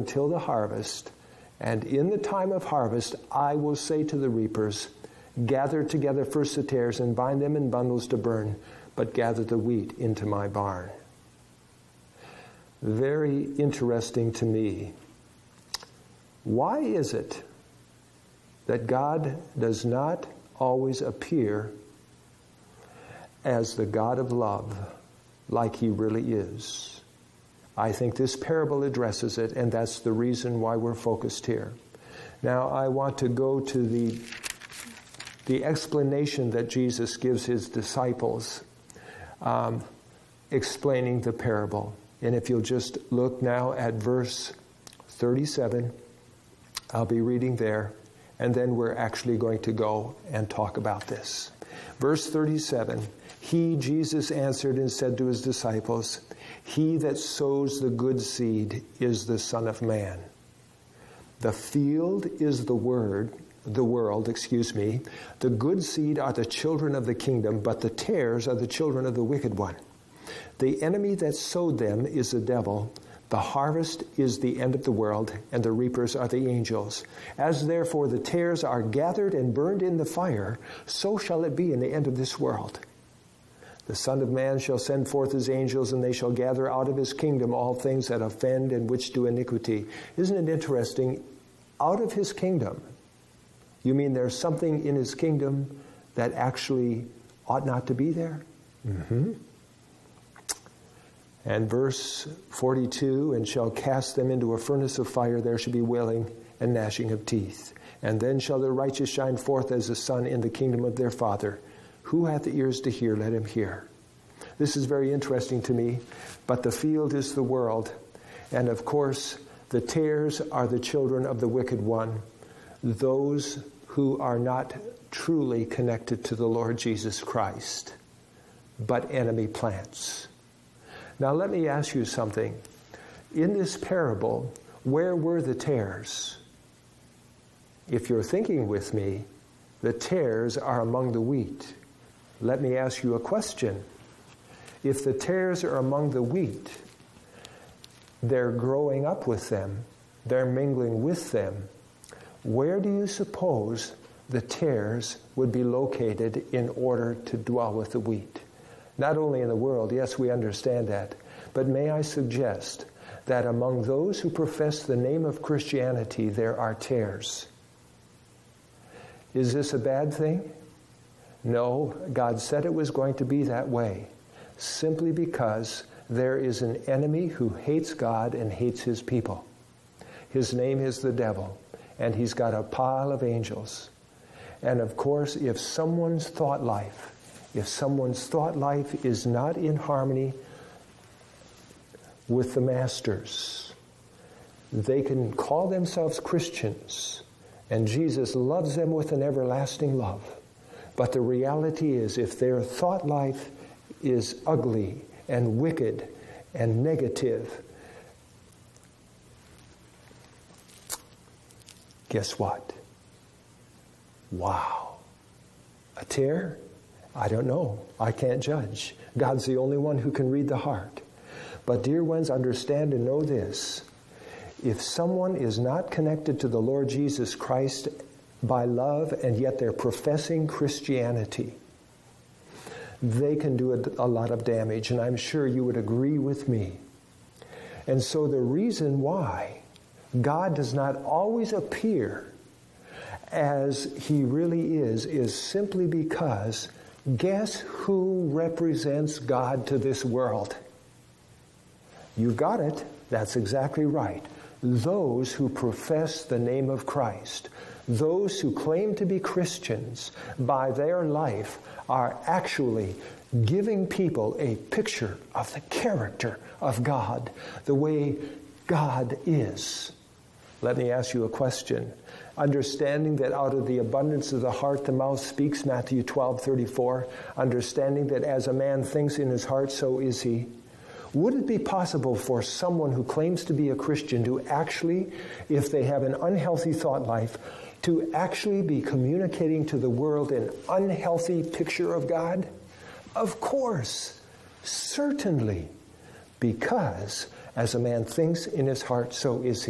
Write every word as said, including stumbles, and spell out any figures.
until the harvest, and in the time of harvest I will say to the reapers, gather together first the tares and bind them in bundles to burn, but gather the wheat into my barn. Very interesting to me. Why is it that God does not always appear as the God of love like he really is? I think this parable addresses it, and that's the reason why we're focused here. Now, I want to go to the, the explanation that Jesus gives his disciples, um, explaining the parable. And if you'll just look now at verse thirty-seven, I'll be reading there, and then we're actually going to go and talk about this. Verse thirty-seven, he, Jesus, answered and said to his disciples, he that sows the good seed is the Son of Man. The field is the word, the world, excuse me. The good seed are the children of the kingdom, but the tares are the children of the wicked one. The enemy that sowed them is the devil. The harvest is the end of the world, and the reapers are the angels. As therefore the tares are gathered and burned in the fire, so shall it be in the end of this world. The Son of Man shall send forth his angels, and they shall gather out of his kingdom all things that offend and which do iniquity. Isn't it interesting? Out of his kingdom. You mean there's something in his kingdom that actually ought not to be there? Mm-hmm. And verse forty-two, and shall cast them into a furnace of fire, there shall be wailing and gnashing of teeth. And then shall the righteous shine forth as the sun in the kingdom of their Father. Who hath ears to hear, let him hear. This is very interesting to me, but the field is the world. And of course, the tares are the children of the wicked one, those who are not truly connected to the Lord Jesus Christ, but enemy plants. Now let me ask you something. In this parable, where were the tares? If you're thinking with me, the tares are among the wheat. Let me ask you a question. If the tares are among the wheat, they're growing up with them, they're mingling with them, where do you suppose the tares would be located in order to dwell with the wheat? Not only in the world, yes, we understand that, but may I suggest that among those who profess the name of Christianity, there are tares. Is this a bad thing? No, God said it was going to be that way, simply because there is an enemy who hates God and hates his people. His name is the devil, and he's got a pile of angels. And of course, if someone's thought life, if someone's thought life is not in harmony with the masters, they can call themselves Christians, and Jesus loves them with an everlasting love. But the reality is, if their thought life is ugly and wicked and negative, guess what? Wow. A tare? I don't know. I can't judge. God's the only one who can read the heart. But dear ones, understand and know this. If someone is not connected to the Lord Jesus Christ by love, and yet they're professing Christianity, they can do a, a lot of damage, and I'm sure you would agree with me. And so the reason why God does not always appear as he really is, is simply because, guess who represents God to this world? You got it. That's exactly right. Those who profess the name of Christ, those who claim to be Christians, by their life are actually giving people a picture of the character of God, the way God is. Let me ask you a question. Understanding that out of the abundance of the heart the mouth speaks, Matthew twelve thirty-four, understanding that as a man thinks in his heart, so is he. Would it be possible for someone who claims to be a Christian to actually, if they have an unhealthy thought life, to actually be communicating to the world an unhealthy picture of God? Of course, certainly, because as a man thinks in his heart, so is he.